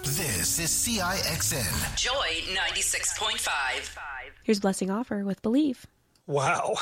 This is CIXN. Joy 96.5. Here's Blessing Offer with Believe. Wow.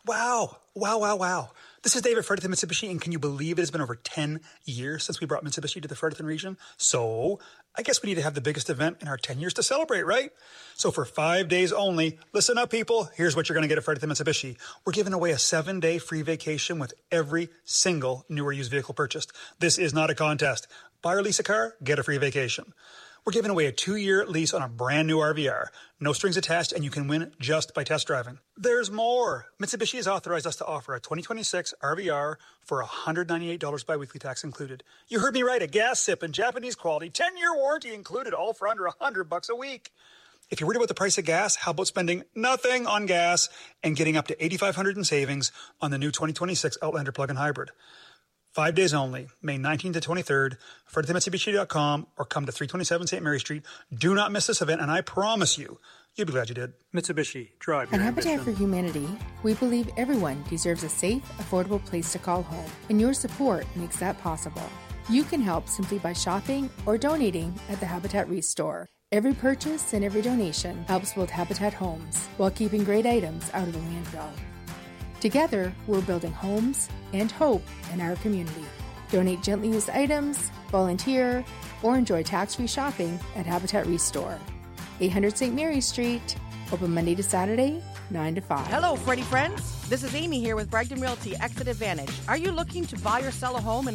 This is David Fredericton Mitsubishi, and can you believe it has been over 10 years since we brought Mitsubishi to the Fredericton region? So I guess we need to have the biggest event in our 10 years to celebrate, right? So for 5 days only, listen up, people. Here's what you're going to get at Fredericton Mitsubishi. We're giving away a 7-day free vacation with every single new or used vehicle purchased. This is not a contest. Buy or lease a car, get a free vacation. We're giving away a 2-year lease on a brand new RVR. No strings attached, and you can win just by test driving. There's more. Mitsubishi has authorized us to offer a 2026 RVR for $198 bi-weekly tax included. You heard me right, a gas sip and Japanese quality, 10-year warranty included, all for under $100 a week. If you're worried about the price of gas, how about spending nothing on gas and getting up to $8,500 in savings on the new 2026 Outlander plug-in hybrid? 5 days only, May 19th to 23rd, FrederictonMitsubishi.com, or come to 327 St. Mary Street. Do not miss this event, and I promise you'll be glad you did. Mitsubishi, drive your At Habitat ambition. for Humanity, we believe everyone deserves a safe, affordable place to call home, and your support makes that possible. You can help simply by shopping or donating at the Habitat Restore. Every purchase and every donation helps build Habitat homes while keeping great items out of the landfill. Together, we're building homes and hope in our community. Donate gently used items, volunteer, or enjoy tax-free shopping at Habitat Restore. 800 St. Mary Street, open Monday to Saturday, 9 to 5. Hello, Freddie friends. This is Amy here with Bragdon Realty Exit Advantage. Are you looking to buy or sell a home in